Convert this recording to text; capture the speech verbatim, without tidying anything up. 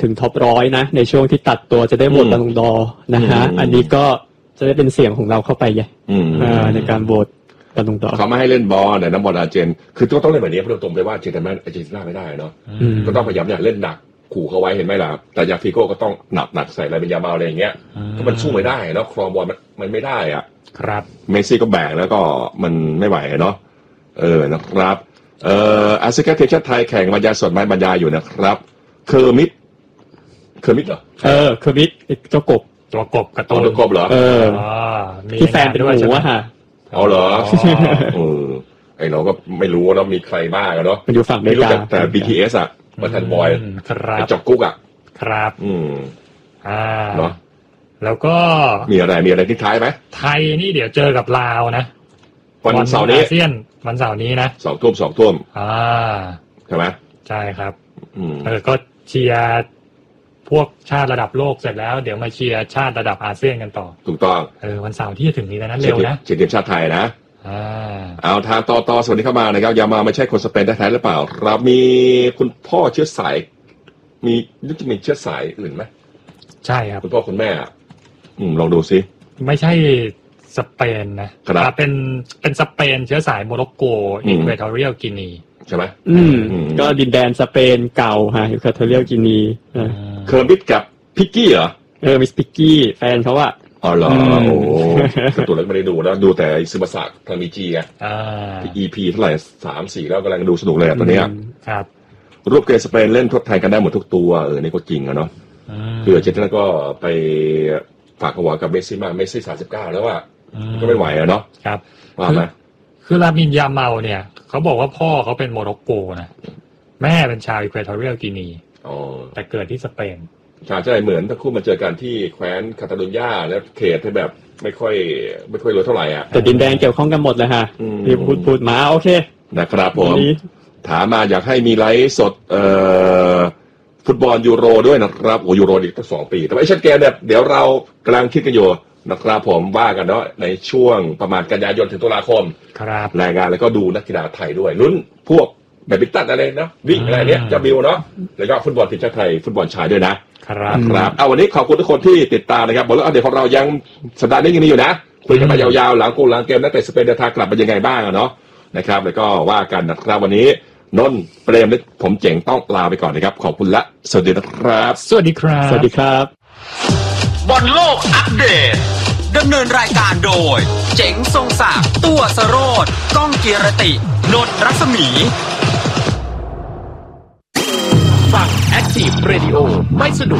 ถึงท็อปร้อยนะในช่วงที่ตัดตัวจะได้โหวตบอลลงดอร์นะฮะอันนี้ก็จะได้เป็นเสียงของเราเข้าไปไงในการโหวตบอลลงดอร์เขาไม่ให้เล่นบอลแต่นักบอลอาร์เจนคือต้องต้องเล่นแบบนี้เพราะตรงไปว่าเจนอาร์เจนตินาไม่ได้เนาะก็ต้องพยายามเนี่ยเล่นหนักขู่เขาไว้เห็นไหมล่ะแต่ยาฟิโก้ก็ต้องหนักหนักใส่อะไรเป็นยาเมาอะไรอย่างเงี้ยก็มันสู้ไม่ได้เนาะครองบอลมันมันไม่ได้อ่ะครับเมสซี่ก็แบกแล้วก็มันไม่ไหวเนาะเออนะครับเอ่ออาเซียนทีมชาติไทยแข่งบรรยายสดไม้บรรยายอยู่นะครับเคอร์มิดเคอร์มิดเหรอเออเคอร์มิดเจ้ากบตัวกบกับตัวกบเหรอเออที่แฟนเป็นหมูอะฮะเอาเหรอเออไอเราก็ไม่รู้เนาะมีใครบ้างเนาะมันอยู่ฝั่งอเมริกาแต่ บี ที เอส อ่ะมาทันบอยไอจอกกุ๊กอ่ะครับอืมอ่าเนาะแล้วก็มีอะไรมีอะไรที่ท้ายไหมไทยนี่เดี๋ยวเจอกับลาวนะวันเสาร์นี้อาเซียนวันเสาร์นี้นะสองทุ่มสองทุ่มอ่าใช่ไหมใช่ครับอืมเออก็เชียร์พวกชาติระดับโลกเสร็จแล้วเดี๋ยวมาเชียร์ชาติระดับอาเซียนกันต่อถูกต้องเออวันเสาร์ที่จะถึงนี้นะเร็วนะเชียร์ทีมชาติไทยนะอ่าเอาทางต่อต่อสวัสดีเข้ามานะครับยามาไม่ใช่คนสเปนแท้ๆหรือเปล่าครับมีคุณพ่อเชื้อสายมีนึกจะมีเชื้อสายอื่นไหมใช่ครับคุณพ่อคุณแม่อืมลองดูซิไม่ใช่สเปนนะครับเป็นเป็นสเปนเชื้อสายโมร็อกโกอีควอทอเรียลกินีใช่ไหมอืมก็ดินแดนสเปนเก่าฮะอีควอทอเรียลกินีเคอร์บิดกับพิกกี้เหรอเออมิสพิกกี้แฟนเขาอะอ๋อเหรอโอ้ตัวเล็กไม่ได้ดูแล้วดูแต่ซึบะสะทามิจิอ่ะอ่า อี พี เท่าไหร่สาม สี่แล้วกำลังดูสนุกเลยตอนนี้ครับรูปเกมสเปนเล่นทดแทนกันได้หมดทุกตัวเออนี่ก็จริงอะเนาะคืออาร์เจนตินาก็ไปฝากหัวกับเมสซี่มาเมสซี่สามสิบเก้าแล้วอ่ะก็ไม่ไหวอะเนาะครับว่ามั้ยคือลามินยาเมาเนี่ยเขาบอกว่าพ่อเขาเป็นโมร็อกโกนะแม่เป็นชาวอีควอทอเรียลกินีอ๋อแต่เกิดที่สเปนใช่ใช่เหมือนทั้งคู่มาเจอกันที่แคว้นคาตาลูญาแล้วเขตที่แบบไม่ค่อยไม่ค่อยรู้เท่าไหร่อ่ะแต่ดินแดงเกี่ยวข้องกันหมดเลยฮะที่พูดพูดมาโอเคนะครับผมถามมาอยากให้มีไลฟ์สดเอ่อฟุตบอลยูโรด้วยนะครับโอ้ยูโรอีกตั้งสองปีแต่ไม่ใช่เกมเนี่ยเดี๋ยวเรากำลังคิดกันอยู่นะครับผมว่ากันเนาะในช่วงประมาณกันยายนถึงตุลาคมครับรายงานแล้วก็ดูนักกีฬาไทยด้วยลุ้นพวกแบดมินตันอะไรเนาะวิ่งอะไรเนี้ยจะบิวเนาะแล้วก็ฟุตบอลทีมชาติไทยฟุตบอลชายด้วยนะครับครับเอาวันนี้ขอบคุณทุกคนที่ติดตามนะครับบอกแล้วเดี๋ยวของเรายังสัปดาห์นี้ยังมีอยู่นะคุยกันมายาวๆหลังกูหลังเกมนักเตะสเปนเดินทางกลับเป็นยังไงบ้างเนาะนะครับแล้วก็ว่ากันนะครับวันนี้นนท์เปรมและผมเจ๋งต้องลาไปก่อนนะครับขอบคุณละสวัสดีนะครับสวัสดีครับสวัสดีครับบอลโลกอัปเดตดำเนินรายการโดยเจ๋งทรงศักดิ์ตัวสโรจน์ก้องเกียรตินนท์รัศมีฟัง Active Radio ไม่สะดวก